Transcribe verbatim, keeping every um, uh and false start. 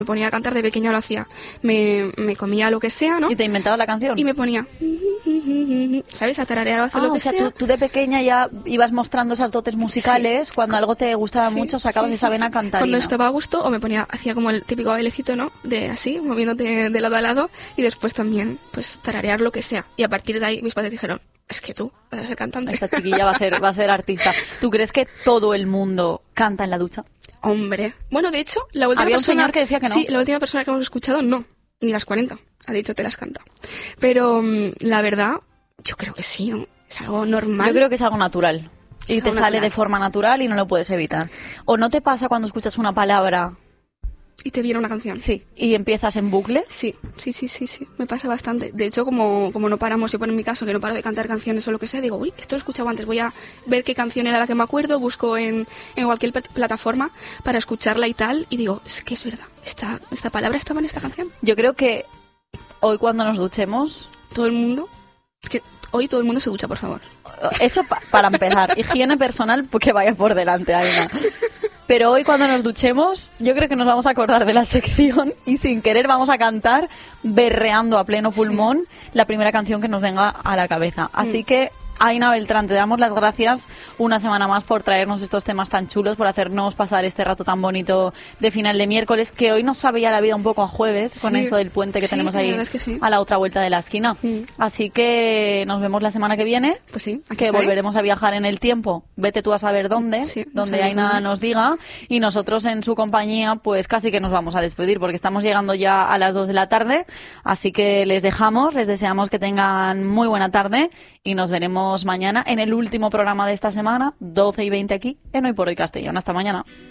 me ponía a cantar, de pequeña lo hacía. Me, me comía lo que sea, ¿no? ¿Y te inventabas la canción? Y me ponía, ¿sabes? A tararear o a hacer ah, lo que o sea, sea. Tú, tú de pequeña ya ibas mostrando esas dotes musicales, sí. Cuando algo te gustaba sí, mucho sacabas sí, esa sí, vena sí. cantarina. Cuando estaba a gusto, o me ponía, hacía como el típico bailecito, ¿no? De así, moviéndote de lado a lado, y después también, pues, tararear lo que sea. Y a partir de ahí mis padres dijeron, es que tú vas a ser cantante. Esta chiquilla va a ser, va a ser artista. ¿Tú crees que todo el mundo canta en la ducha? Hombre. Bueno, de hecho, la última Había persona... un señor que decía que no. Sí, la última persona que hemos escuchado, no. Ni las cuarenta. Ha dicho, te las canta. Pero, la verdad, yo creo que sí, ¿no? Es algo normal. Yo creo que es algo natural. Y es te sale natural. de forma natural y no lo puedes evitar. ¿O no te pasa cuando escuchas una palabra... y te viene una canción? Sí. ¿Y empiezas en bucle? Sí, sí, sí, sí, sí. Me pasa bastante. De hecho, como, como no paramos, yo por en mi caso, que no paro de cantar canciones o lo que sea, digo, uy, esto lo he escuchado antes, voy a ver qué canción era la que me acuerdo, busco en, en cualquier pl- plataforma para escucharla y tal, y digo, es que es verdad, esta, esta palabra estaba en esta canción. Yo creo que hoy cuando nos duchemos... Todo el mundo... Es que hoy todo el mundo se ducha, por favor. Eso pa- para empezar. Higiene personal, pues que vaya por delante, Aina. Pero hoy cuando nos duchemos, yo creo que nos vamos a acordar de la sección y sin querer vamos a cantar berreando a pleno pulmón la primera canción que nos venga a la cabeza. Así que, Aina Beltrán, te damos las gracias una semana más por traernos estos temas tan chulos, por hacernos pasar este rato tan bonito de final de miércoles, que hoy nos sabe ya la vida un poco a jueves, con sí. eso del puente que sí, tenemos ahí es que sí. a la otra vuelta de la esquina. Sí. Así que nos vemos la semana que viene. Pues sí, aquí que estaré. Volveremos a viajar en el tiempo. Vete tú a saber dónde, sí, donde no Aina dónde. nos diga, y nosotros en su compañía pues casi que nos vamos a despedir porque estamos llegando ya a las dos de la tarde, así que les dejamos, les deseamos que tengan muy buena tarde y nos veremos mañana en el último programa de esta semana, doce y veinte aquí en Hoy por Hoy Castellón. Hasta mañana.